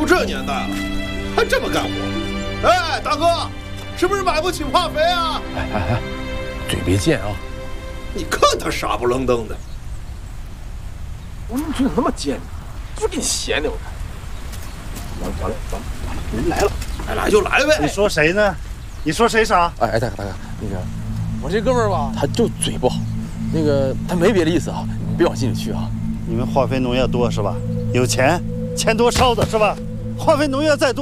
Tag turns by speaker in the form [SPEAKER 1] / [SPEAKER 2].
[SPEAKER 1] 这年代了，还这么干活？哎，大哥，是不是买不起化肥啊？
[SPEAKER 2] 哎，嘴别贱啊！
[SPEAKER 1] 你看他傻不愣登的。
[SPEAKER 2] 我说你嘴怎么那么贱呢？就给你闲的，我看。完了，人来了，
[SPEAKER 1] 来就来呗。
[SPEAKER 3] 你说谁呢？你说谁傻？
[SPEAKER 2] 哎，大哥，那个我这哥们儿吧，他就嘴不好，那个他没别的意思啊，你别往心里去啊。
[SPEAKER 3] 你们化肥农药多是吧？有钱，钱多烧的是吧？化肥农药再多。